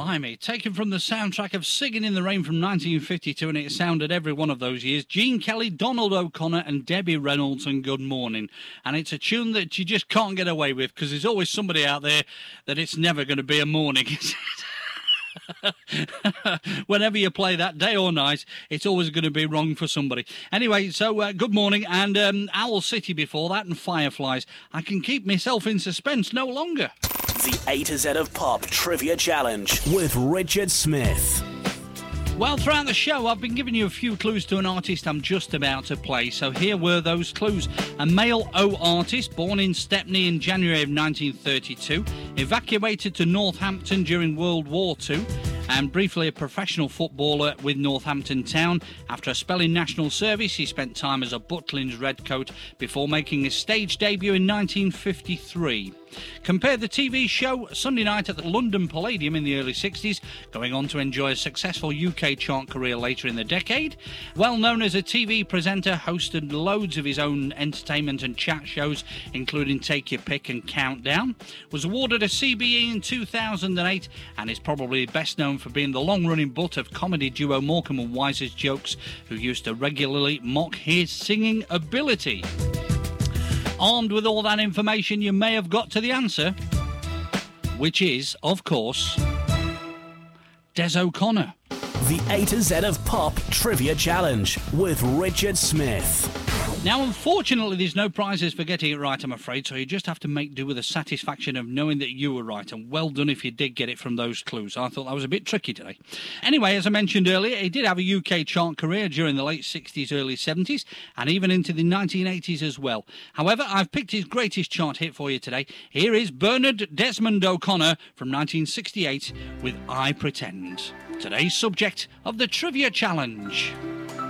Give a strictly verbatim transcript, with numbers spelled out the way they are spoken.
Blimey, taken from the soundtrack of Singing in the Rain from nineteen fifty-two, and it sounded every one of those years. Gene Kelly, Donald O'Connor and Debbie Reynolds, and Good Morning. And it's a tune that you just can't get away with, because there's always somebody out there that it's never going to be a morning, is it? Whenever you play that, day or night, it's always going to be wrong for somebody. Anyway, so uh, Good Morning, and um, Owl City before that, and Fireflies. I can keep myself in suspense no longer. The A to Z of Pop Trivia Challenge with Richard Smith. Well, throughout the show, I've been giving you a few clues to an artist I'm just about to play. So here were those clues. A male O artist, born in Stepney in January of nineteen thirty-two, evacuated to Northampton during World War Two, and briefly a professional footballer with Northampton Town. After a spell in national service, he spent time as a Butlins redcoat before making his stage debut in nineteen fifty-three. Compare the T V show Sunday Night at the London Palladium in the early sixties, going on to enjoy a successful U K chart career later in the decade. Well known as a T V presenter, hosted loads of his own entertainment and chat shows, including Take Your Pick and Countdown. Was awarded a C B E in two thousand eight, and is probably best known for being the long-running butt of comedy duo Morecambe and Wise's jokes, who used to regularly mock his singing ability. Armed with all that information, you may have got to the answer, which is, of course, Des O'Connor. The A to Z of Pop Trivia Challenge with Richard Smith. Now, unfortunately, there's no prizes for getting it right, I'm afraid, so you just have to make do with the satisfaction of knowing that you were right, and well done if you did get it from those clues. I thought that was a bit tricky today. Anyway, as I mentioned earlier, he did have a U K chart career during the late sixties, early seventies, and even into the nineteen eighties as well. However, I've picked his greatest chart hit for you today. Here is Bernard Desmond O'Connor from nineteen sixty-eight with I Pretend. Today's subject of the Trivia Challenge.